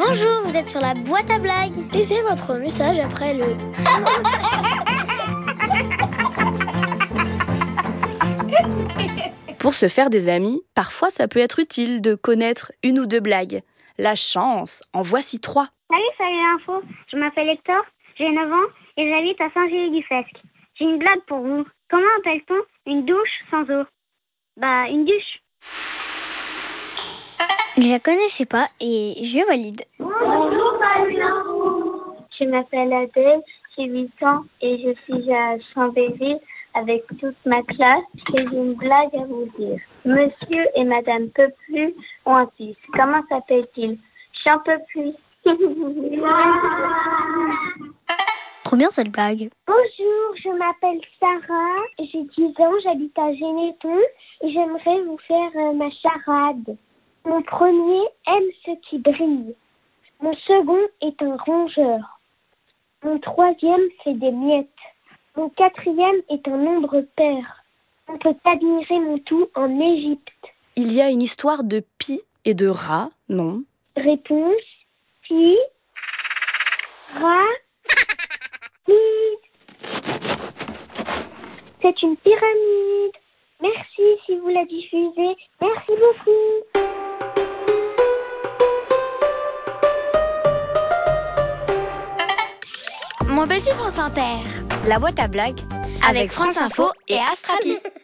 Bonjour, vous êtes sur la boîte à blagues. Laissez votre message après le... Pour se faire des amis, parfois ça peut être utile de connaître une ou deux blagues. La chance, en voici 3. Salut l'info, je m'appelle Hector, j'ai 9 ans et j'habite à Saint-Gély-du-Fesque. J'ai une blague pour vous. Comment appelle-t-on une douche sans eau? Une douche. Je la connaissais pas et je valide. Bonjour, salut l'info. Je m'appelle Adèle, j'ai 8 ans et je suis à Chambéry avec toute ma classe. J'ai une blague à vous dire. Monsieur et Madame Peuplus ont un fils. Comment s'appelle-t-il? Jean Peuplus. Trop bien cette blague. Bonjour, je m'appelle Sarah, j'ai 10 ans, j'habite à Généton et j'aimerais vous faire ma charade. Mon premier aime ce qui brille. Mon second est un rongeur. Mon troisième fait des miettes. Mon quatrième est un nombre pair. On peut admirer mon tout en Égypte. Il y a une histoire de pie et de rat, non? Réponse, pi, ra, mi. C'est une pyramide. Merci si vous la diffusez. Merci beaucoup. Mon petit France Inter. La boîte à blagues Avec France Info et Astrapi.